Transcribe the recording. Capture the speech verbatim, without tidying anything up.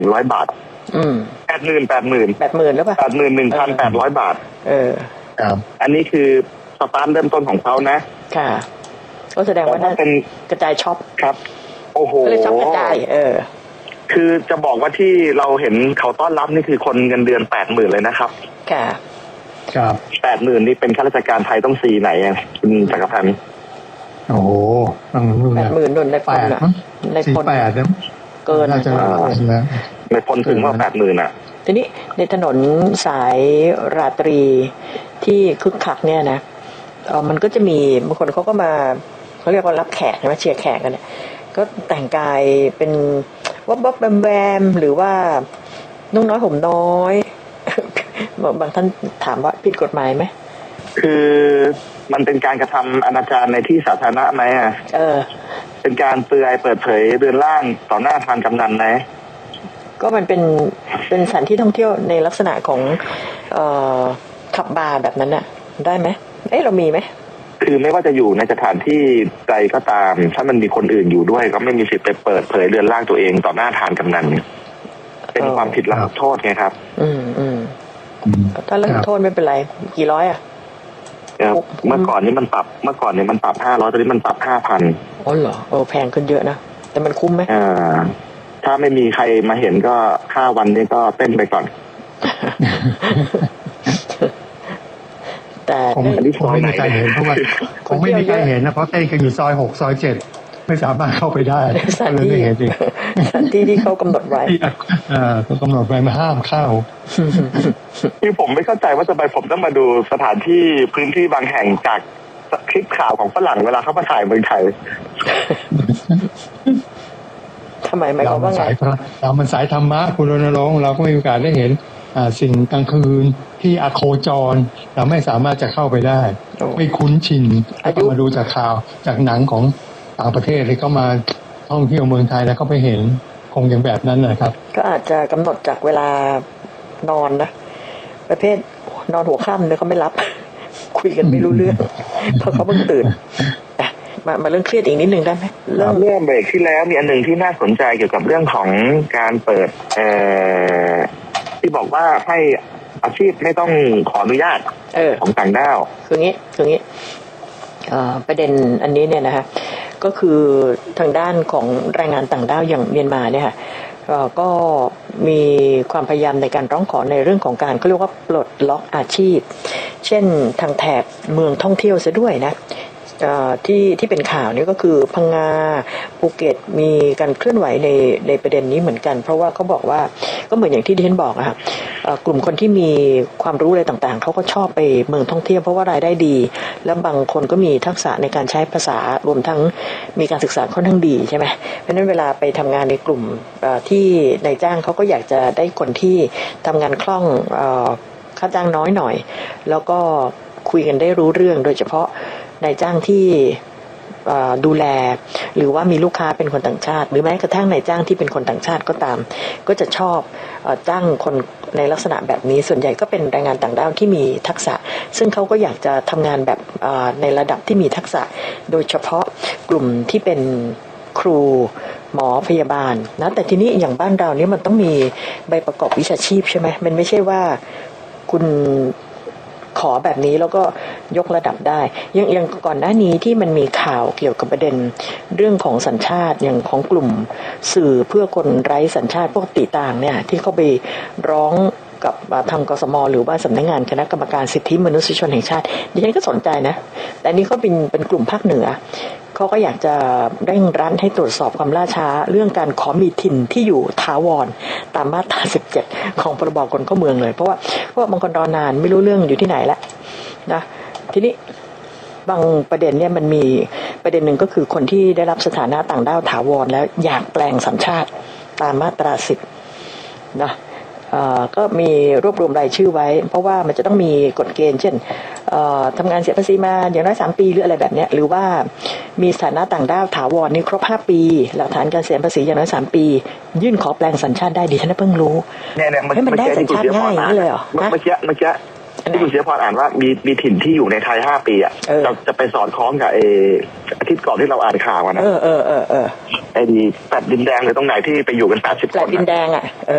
ร้อยบาทอืมแปดหมื่นแปดหมื่นแปดหมื่นแล้วป่ะแปดหมื่นหนึ่งพันแปดร้อยบาทเออครับอันนี้คือสตาร์ทเริ่มต้นของเขานะค่ะก็แสดงว่านั่นเป็นกระจายช็อปครับโอ้โหก็เลยช็อปกระจายเออคือจะบอกว่าที่เราเห็นเขาต้อนรับนี่คือคนเงินเดือนแปดหมื่นเลยนะครับค่ะครับแปดหมื่นนี่เป็นข้าราชการไทยต้องซีไหนอ่ะคุณจักรพันธ์โอ้โหแปดหมื่นนุ่นในแปดในคนแปดเกินน่าจะในคนถึงว่าแปดหมื่นอ่ะทีนี้ในถนนสายราตรีที่คึกคักเนี่ยนะเออมันก็จะมีบางคนเขาก็มาเขาเรียกว่ารับแขกใช่ไหมเชียร์แขกกันเนี่ยก็แต่งกายเป็นวับวับแวมแวมหรือว่านุ่งน้อยห่มน้อยบางท่านถามว่าผิดกฎหมายไหมคือมันเป็นการกระทำอนาจารในที่สาธารณะไหมอ่ะเออเป็นการเปลือยเปิดเผยเรือนร่างต่อหน้าทางกำนันไหมก็มันเป็นเป็นสถานที่ท่องเที่ยวในลักษณะของเอ่อขับบาร์แบบนั้นน่ะได้ไหมเอ๊ะเรามีไหมคือไม่ว่าจะอยู่ในสถานที่ใดก็ตามถ้ามันมีคนอื่นอยู่ด้วยก็ไม่มีสิทธิ์ไปเปิดเผยเรือนร่างตัวเองต่อหน้าทางกำนันเป็นความผิดละโทษไงครับอืมอืมถ้าเรื่องโทษไม่เป็นไรกี่ร้อยอ่ะเมื่อก่อนนี้มันปรับเมื่อก่อนนี้มันปรับห้าร้อยตอนนี้มันปรับห้าพันอ๋อเหรอโอ้แพงขึ้นเยอะนะแต่มันคุ้มไหมอ่าถ้าไม่มีใครมาเห็นก็ห้าวันนี้ก็เต้นไปก่อนแต่คงไม่มีใครเห็นเพราะว่าคงไม่มีใครเห็นนะเพราะเต้นกันอยู่ซอยหกซอยเจ็ดไม่สามารถเข้าไปได้เลยไม่เห็นจริงสถานที่ที่เขากำหนดไว้อ่าเขากำหนดไว้มาห้ามเข้าที่ผมไม่เข้าใจว่าทำไมผมต้องมาดูสถานที่พื้นที่บางแห่งจากคลิปข่าวของฝรั่งเวลาเขามาถ่ายเมืองไทยทำไมไม่เขาว่าไงเรามันสายธรรมะคุณรณรงค์เราก็มีโอกาสได้เห็นสิ่งกลางคืนที่อโคจรเราไม่สามารถจะเข้าไปได้ไม่คุ้นชินก็มาดูจากข่าวจากหนังของต่างประเทศเลยก็มาท่องเที่ยวเมืองไทยแล้วก็ไปเห็นคงอย่างแบบนั้นนะครับก็อาจจะกำหนดจากเวลานอนนะประเภทนอนหัวค่ำเนี่ยเขาไม่รับคุยกันไม่รู้เรื่องเพราะเขาเพิ่งตื่นมามาเรื่องเครียดอีกนิดนึงได้ไหมเรื่องเรื่องเบรกที่แล้วมีอันหนึ่งที่น่าสนใจเกี่ยวกับเรื่องของการเปิดเอ่อที่บอกว่าให้อาชีพไม่ต้องขออนุญาตของต่างด้าวคืองี้คืองี้ประเด็นอันนี้เนี่ยนะฮะก็คือทางด้านของแรงงานต่างด้าวอย่างเมียนมาเนี่ยค่ะก็มีความพยายามในการร้องขอในเรื่องของการเขาเรียกว่าปลดล็อกอาชีพเช่นทางแถบเมืองท่องเที่ยวซะด้วยนะที่ที่เป็นข่าวนี่ก็คือพังงาภูเก็ตมีการเคลื่อนไหวในในประเด็นนี้เหมือนกันเพราะว่าเขาบอกว่าก็เหมือนอย่างที่ดิฉันบอกอะค่ะกลุ่มคนที่มีความรู้อะไรต่างๆเขาก็ชอบไปเมืองท่องเที่ยวเพราะว่ารายได้ดีแล้วบางคนก็มีทักษะในการใช้ภาษารวมทั้งมีการศึกษาค่อนข้างดีใช่ไหมเพราะฉะนั้นเวลาไปทำงานในกลุ่มที่นายจ้างเขาก็อยากจะได้คนที่ทำงานคล่องค่าจ้างน้อยหน่อยแล้วก็คุยกันได้รู้เรื่องโดยเฉพาะนายจ้างที่ดูแลหรือว่ามีลูกค้าเป็นคนต่างชาติหรือแม้กระทั่งนายจ้างที่เป็นคนต่างชาติก็ตามก็จะชอบจ้างคนในลักษณะแบบนี้ส่วนใหญ่ก็เป็นแรงงานต่างด้าวที่มีทักษะซึ่งเขาก็อยากจะทำงานแบบในระดับที่มีทักษะโดยเฉพาะกลุ่มที่เป็นครูหมอพยาบาลนะแต่ทีนี้อย่างบ้านเราเนี่ยมันต้องมีใบประกอบวิชาชีพใช่ไหมมันไม่ใช่ว่าคุณขอแบบนี้แล้วก็ยกระดับได้ยังยังก่อนหน้านี้ที่มันมีข่าวเกี่ยวกับประเด็นเรื่องของสัญชาติอย่างของกลุ่มสื่อเพื่อคนไร้สัญชาติพวกติต่างเนี่ยที่เขาไปร้องกับทางกสมหรือว่าสำนักงานคณะกรรมการสิทธิมนุษยชนแห่งชาติดิฉันก็สนใจนะแต่นี่เขาเป็นเป็นกลุ่มภาคเหนือเขาก็อยากจะเร่งรัดให้ตรวจสอบความล่าช้าเรื่องการขอมีถิ่นที่อยู่ถาวรตามมาตราสิบเจ็ดของพรบคนเข้าเมืองเลยเพราะว่าเพราะบางคนรอนานไม่รู้เรื่องอยู่ที่ไหนแล้วนะทีนี้บางประเด็นเนี่ยมันมีประเด็นหนึ่งก็คือคนที่ได้รับสถานะต่างด้าวถาวรแล้วอยากแปลงสัญชาติตามมาตราสิบนะก็มีรวบรวมรายชื่อไว้เพราะว่ามันจะต้องมีกฎเกณฑ์เช่นทำงานเสียภาษีมาอย่างน้อยสามปีหรืออะไรแบบนี้หรือว่ามีสถานะต่างด้าวถาวรนี่ครบห้าปีหลักฐานการเสียภาษีอย่างน้อยสามปียื่นขอแปลงสัญชาติได้ดิฉันเพิ่งรู้เนี่ยๆมันได้สัญชาติง่ายนี่เลยเหรอเมื่อกี้เมื่อกี้ที่คุณเสียพรอ่านว่ามีมีถิ่นที่อยู่ในไทยห้าปีอ่ะจะจะไปสอดคล้องกับเออาทิตย์ก่อนที่เราอ่านข่าวนะเออเออเออเออไอ้ดีแปดดินแดงหรือตรงไหนที่ไปอยู่กันแปดสิบคนแปดดินแดงอ่ะเอ